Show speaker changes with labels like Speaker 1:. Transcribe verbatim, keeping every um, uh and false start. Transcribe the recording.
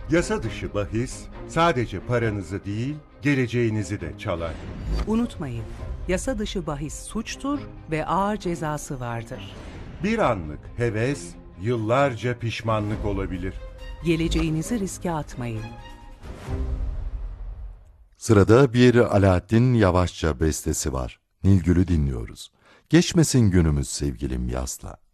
Speaker 1: Yasa dışı bahis sadece paranızı değil, geleceğinizi de çalar.
Speaker 2: Unutmayın, yasa dışı bahis suçtur ve ağır cezası vardır.
Speaker 1: Bir anlık heves, yıllarca pişmanlık olabilir.
Speaker 2: Geleceğinizi riske atmayın.
Speaker 3: Sırada bir Alaaddin Yavaşça bestesi var. Nilgül'ü dinliyoruz. Geçmesin günümüz sevgilim yasla.